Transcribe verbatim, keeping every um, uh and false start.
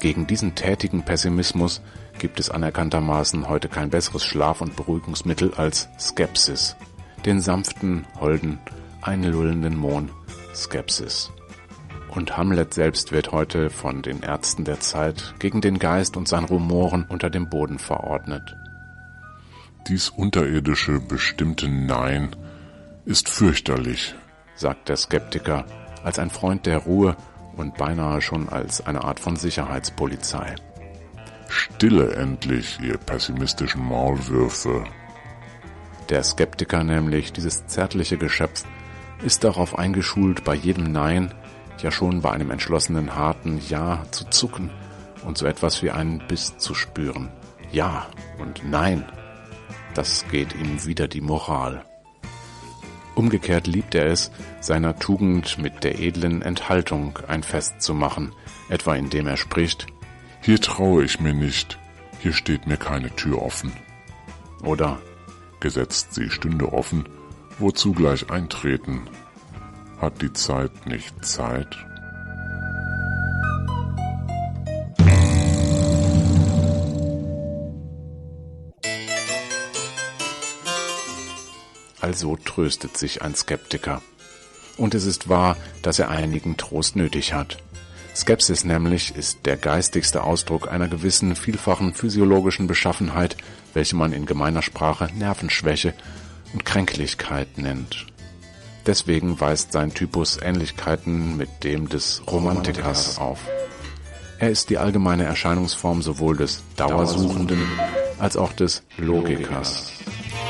Gegen diesen tätigen Pessimismus gibt es anerkanntermaßen heute kein besseres Schlaf- und Beruhigungsmittel als Skepsis, den sanften, holden, einlullenden Mohn Skepsis. Und Hamlet selbst wird heute von den Ärzten der Zeit gegen den Geist und sein Rumoren unter dem Boden verordnet. Dies unterirdische, bestimmte Nein ist fürchterlich, sagt der Skeptiker als ein Freund der Ruhe und beinahe schon als eine Art von Sicherheitspolizei. Stille endlich, ihr pessimistischen Maulwürfe. Der Skeptiker nämlich, dieses zärtliche Geschöpf, ist darauf eingeschult, bei jedem Nein, ja schon bei einem entschlossenen harten Ja zu zucken und so etwas wie einen Biss zu spüren. Ja und Nein, das geht ihm wider die Moral. Umgekehrt liebt er es, seiner Tugend mit der edlen Enthaltung ein Fest zu machen, etwa indem er spricht: Hier traue ich mir nicht, hier steht mir keine Tür offen. Oder: Gesetzt sie stünde offen, wozu gleich eintreten? Hat die Zeit nicht Zeit? Also tröstet sich ein Skeptiker. Und es ist wahr, dass er einigen Trost nötig hat. Skepsis nämlich ist der geistigste Ausdruck einer gewissen vielfachen physiologischen Beschaffenheit, welche man in gemeiner Sprache Nervenschwäche und Kränklichkeit nennt. Deswegen weist sein Typus Ähnlichkeiten mit dem des Romantikers auf. Er ist die allgemeine Erscheinungsform sowohl des Dauersuchenden als auch des Logikers.